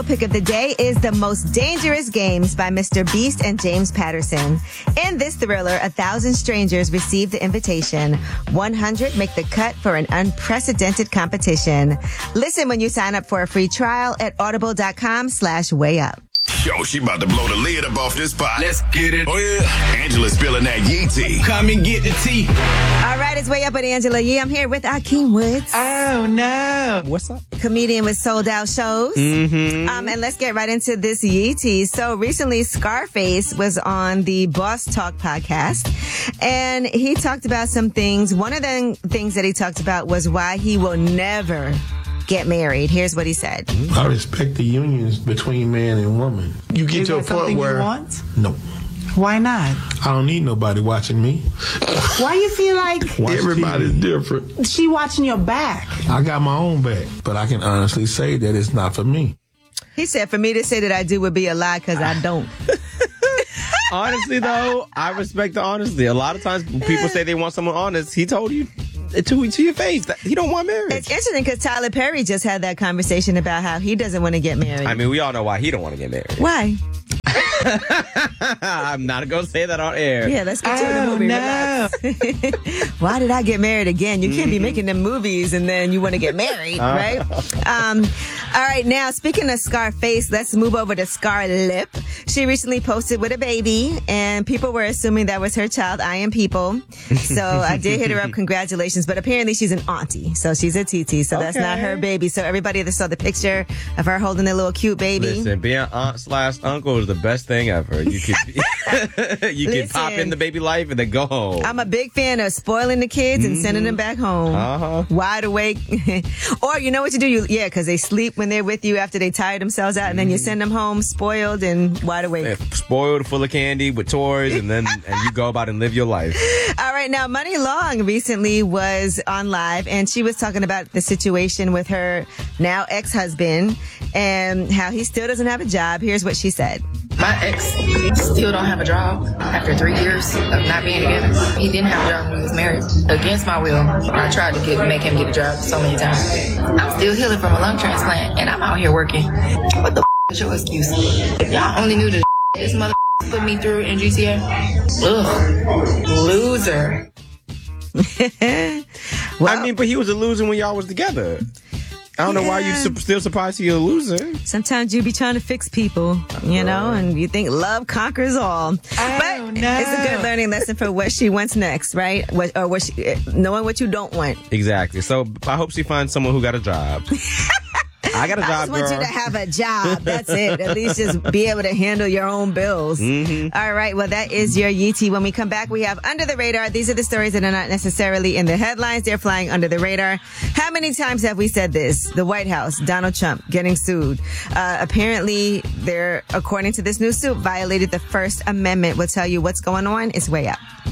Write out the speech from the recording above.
pick of the day is The Most Dangerous Games by Mr. Beast and James Patterson. In this thriller, 1,000 strangers receive the invitation. 100 make the cut for an unprecedented competition. Listen when you sign up for a free trial at audible.com/wayup. Yo, she about to blow the lid up off this pot. Let's get it. Oh, yeah. Angela's spilling that Yee tea. Come and get the tea. All right, it's Way Up with Angela Yee. I'm here with Akeem Woods. Oh, no. What's up? Comedian with Sold Out Shows. Mm-hmm. And let's get right into this Yee tea. So recently, Scarface was on the Boss Talk podcast, and he talked about some things. One of the things that he talked about was why he will never get married. Here's what he said. I respect the unions between man and woman. You get Is to a that point something where you want? no, Why not? I don't need nobody watching me. Why you feel like Everybody's different. she watching your back? I got my own back, but I can honestly say that it's not for me. He said, for me to say that I do would be a lie because I don't. Honestly, though, I respect the honesty. A lot of times people say they want someone honest. He told you to your face that he don't want marriage. It's interesting because Tyler Perry just had that conversation about how he doesn't want to get married. I mean, we all know why he don't want to get married. Why? I'm not going to say that on air. Yeah, let's get to the movie. No. Relax. Why did I get married again? You can't be making them movies and then you want to get married, right? All right, now, speaking of Scarface, let's move over to Scarlip. She recently posted with a baby, and people were assuming that was her child. I am people. So I did hit her up. Congratulations. But apparently she's an auntie. So she's a TT. So that's not her baby. So everybody that saw the picture of her holding the little cute baby. Listen, being aunt/uncle is the best thing ever. You could you can pop in the baby life and then go home. I'm a big fan of spoiling the kids and sending them back home. Wide awake. Or you know what you do? Because they sleep when they're with you after they tire themselves out, and then you send them home spoiled and wide awake. Yeah, spoiled, full of candy, with toys, and you go about and live your life. All right, now Money Long recently was on live, and she was talking about the situation with her now ex-husband and how he still doesn't have a job. Here's what she said. My ex still don't have a job after 3 years of not being together. He didn't have a job when he was married. Against my will, I tried to make him get a job so many times. I'm still healing from a lung transplant, and I'm out here working. What the is your excuse? If y'all only knew the this mother put me through in GTA. Ugh, loser. I mean, but he was a loser when y'all was together. I don't know why you still surprised you're a loser. Sometimes you be trying to fix people, you know, and you think love conquers all. But it's a good learning lesson for what she wants next, right? Knowing what you don't want. Exactly. So I hope she finds someone who got a job. I got a job, I just want you to have a job. That's it. At least just be able to handle your own bills. All right. Well, that is your Yee tea. When we come back, we have Under the Radar. These are the stories that are not necessarily in the headlines. They're flying under the radar. How many times have we said this? The White House, Donald Trump getting sued. Apparently, according to this new suit, violated the First Amendment. We'll tell you what's going on. It's Way Up.